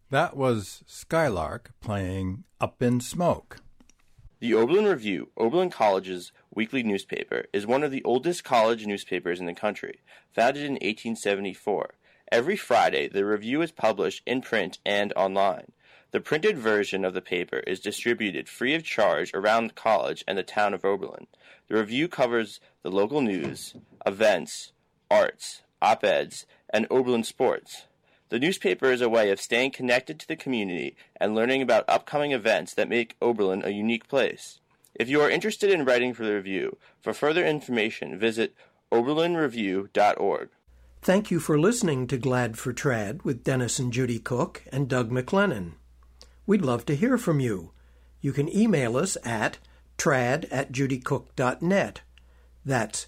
That was Skylark playing Up in Smoke. The Oberlin Review, Oberlin College's weekly newspaper, is one of the oldest college newspapers in the country, founded in 1874. Every Friday, the review is published in print and online. The printed version of the paper is distributed free of charge around the college and the town of Oberlin. The review covers the local news, events, arts, op-eds, and Oberlin sports. The newspaper is a way of staying connected to the community and learning about upcoming events that make Oberlin a unique place. If you are interested in writing for the review, for further information, visit oberlinreview.org. Thank you for listening to Glad for Trad with Dennis and Judy Cook and Doug McLennan. We'd love to hear from you. You can email us at trad@judycook.net. That's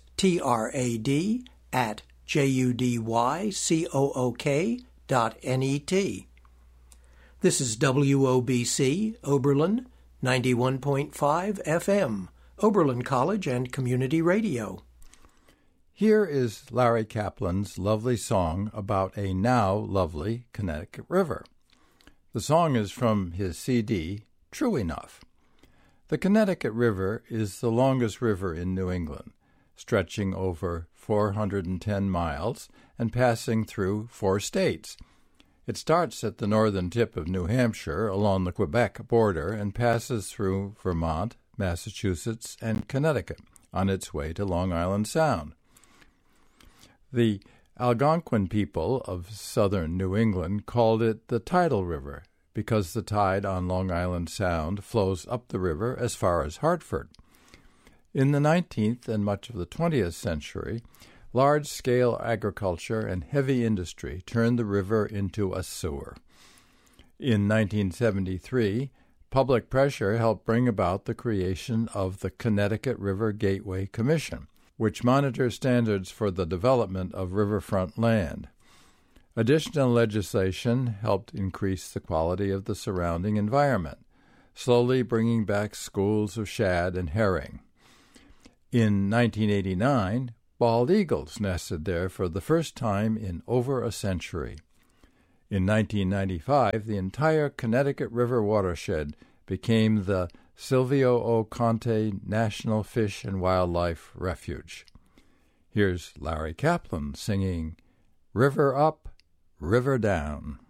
trad@judycook.net. This is WOBC, Oberlin, 91.5 FM, Oberlin College and Community Radio. Here is Larry Kaplan's lovely song about a now lovely Connecticut River. The song is from his CD, True Enough. The Connecticut River is the longest river in New England, stretching over 410 miles and passing through 4 states. It starts at the northern tip of New Hampshire along the Quebec border and passes through Vermont, Massachusetts, and Connecticut on its way to Long Island Sound. The Algonquin people of southern New England called it the Tidal River because the tide on Long Island Sound flows up the river as far as Hartford. In the 19th and much of the 20th century, large-scale agriculture and heavy industry turned the river into a sewer. In 1973, public pressure helped bring about the creation of the Connecticut River Gateway Commission, which monitors standards for the development of riverfront land. Additional legislation helped increase the quality of the surrounding environment, slowly bringing back schools of shad and herring. In 1989, bald eagles nested there for the first time in over a century. In 1995, the entire Connecticut River watershed became the Silvio O. Conte National Fish and Wildlife Refuge. Here's Larry Kaplan singing River Up, River Down.